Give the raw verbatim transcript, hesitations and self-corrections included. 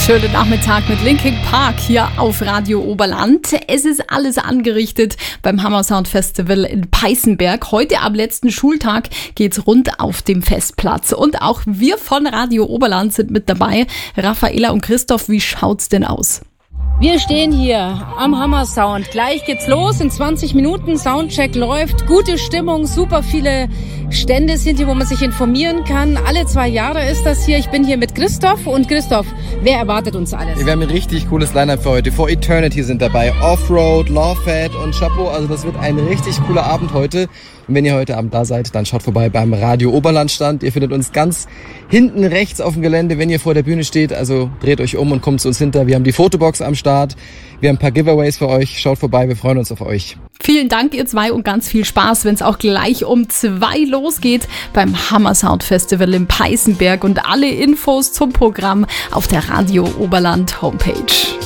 Schönen Nachmittag mit Linkin Park hier auf Radio Oberland. Es ist alles angerichtet beim Hammer Sound Festival in Peißenberg. Heute am letzten Schultag geht's rund auf dem Festplatz. Und auch wir von Radio Oberland sind mit dabei. Raffaela und Christoph, wie schaut's denn aus? Wir stehen hier am Hammer Sound. Gleich geht's los. In zwanzig Minuten. Soundcheck läuft. Gute Stimmung. Super viele Stände sind hier, wo man sich informieren kann. Alle zwei Jahre ist das hier. Ich bin hier mit Christoph. Und Christoph, wer erwartet uns alles? Wir haben ein richtig cooles Line-Up für heute. For Eternity sind dabei. Offroad, Lawfat und Chapeau. Also das wird ein richtig cooler Abend heute. Und wenn ihr heute Abend da seid, dann schaut vorbei beim Radio Oberland Stand. Ihr findet uns ganz hinten rechts auf dem Gelände, wenn ihr vor der Bühne steht. Also dreht euch um und kommt zu uns hinter. Wir haben die Fotobox am Start. Wir haben ein paar Giveaways für euch. Schaut vorbei, wir freuen uns auf euch. Vielen Dank, ihr zwei, und ganz viel Spaß, wenn es auch gleich um zwei losgeht beim Hammer Sound Festival in Peißenberg. Und alle Infos zum Programm auf der Radio Oberland Homepage.